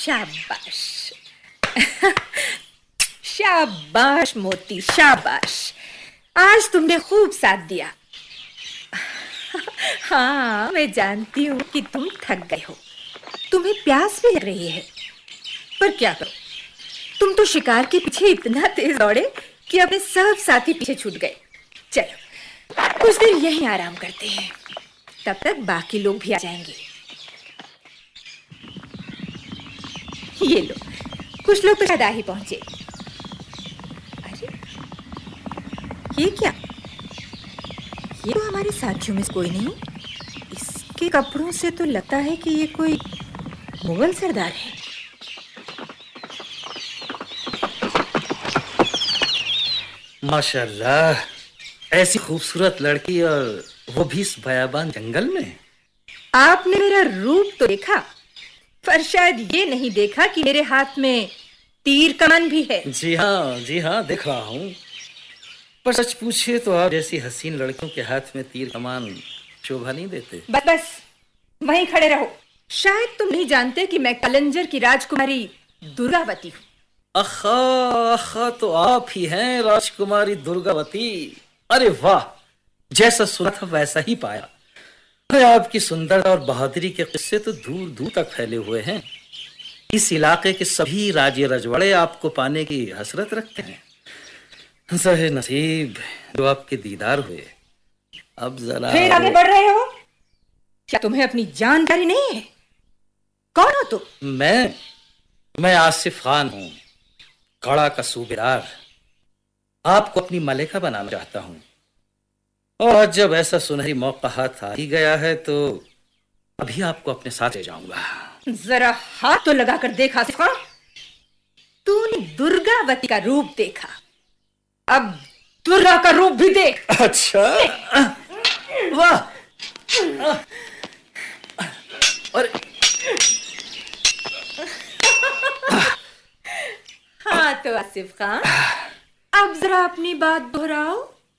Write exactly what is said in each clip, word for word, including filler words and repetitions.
शाबाश शाबाश मोती, शाबाश। आज तुमने खूब साथ दिया। हाँ, मैं जानती हूँ कि तुम थक गए हो, तुम्हें प्यास भी लग रही है, पर क्या करो, तुम तो शिकार के पीछे इतना तेज दौड़े कि अपने सब साथी पीछे छूट गए। चलो कुछ देर यहीं आराम करते हैं, तब तक बाकी लोग भी आ जाएंगे। ये लो, कुछ लोग तो शायद आ ही पहुंचे। अरे ये क्या? ये तो हमारे साथियों में से कोई नहीं। इसके कपड़ों से तो लगता है कि ये कोई मुगल सरदार है। माशाल्लाह, ऐसी खूबसूरत लड़की और वो भी इस बयाबान जंगल में। आपने मेरा रूप तो देखा, पर शायद ये नहीं देखा कि मेरे हाथ में तीर कमान भी है। जी हाँ, जी हाँ, देख रहा हूँ। पर सच पूछिए तो आप जैसी हसीन लड़कियों के हाथ में तीर कमान शोभा नहीं देते। बस बस वहीं खड़े रहो। शायद तुम नहीं जानते कि मैं कलंजर की राजकुमारी दुर्गावती हूँ। अखा अखा, तो आप ही हैं राजकुमारी दुर्गावती। अरे वाह, जैसा सुना था वैसा ही पाया। अरे आपकी सुंदरता और बहादुरी के किस्से तो दूर दूर तक फैले हुए हैं। इस इलाके के सभी राजे रजवाड़े आपको पाने की हसरत रखते हैं। सहे नसीब जो आपके दीदार हुए। अब जरा फिर आगे बढ़ रहे हो? क्या तुम्हें अपनी जानकारी नहीं है? कौन हो तुम? मैं मैं आसिफ खान हूँ, कड़ा का सूबेदार। आपको अपनी मलिका बनाना चाहता हूँ, और आज जब ऐसा सुनहरी मौका हाथ आ ही गया है तो अभी आपको अपने साथ ले जाऊंगा। जरा हाथ तो लगा कर देखा आसिफ खान। तूने दुर्गावती का रूप देखा, अब दुर्गा का रूप भी देख। अच्छा, वाह। और हाँ तो आसिफ खान, अब जरा अपनी बात दोहराओ।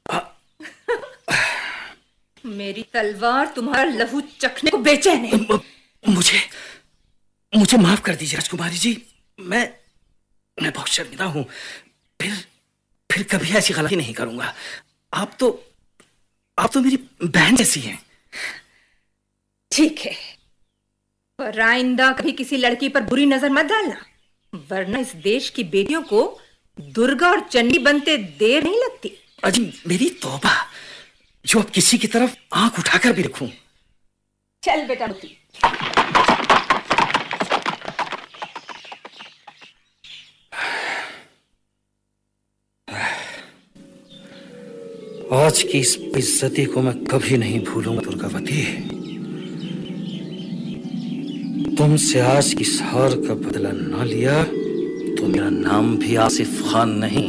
मेरी तलवार तुम्हारा लहू चखने को बेचैन है। मुझे मुझे माफ कर दीजिए राजकुमारी जी, मैं मैं बहुत शर्मिंदा हूँ। फिर फिर कभी ऐसी गलती नहीं करूंगा। आप तो आप तो मेरी बहन जैसी हैं। ठीक है, पर आइंदा कभी किसी लड़की पर बुरी नजर मत डालना, वरना इस देश की बेटियों को दुर्गा और चंडी बनते देर नहीं लगती। अजी मेरी तौबा, जो अब किसी की तरफ आंख उठाकर भी रखूं। चल बेटा मोती। आज की इस इज्जती को मैं कभी नहीं भूलूंगा दुर्गावती। तुमसे आज की हार का बदला ना लिया तो मेरा नाम भी आसिफ खान नहीं।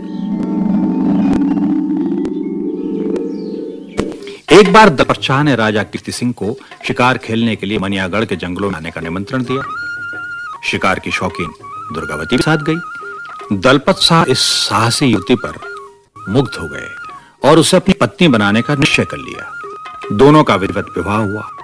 एक बार दलपत शाह ने राजा कीर्ति सिंह को शिकार खेलने के लिए मनियागढ़ के जंगलों में आने का निमंत्रण दिया। शिकार की शौकीन दुर्गावती भी साथ गई। दलपत शाह इस साहसी युवती पर मुग्ध हो गए और उसे अपनी पत्नी बनाने का निश्चय कर लिया। दोनों का विधिवत विवाह हुआ।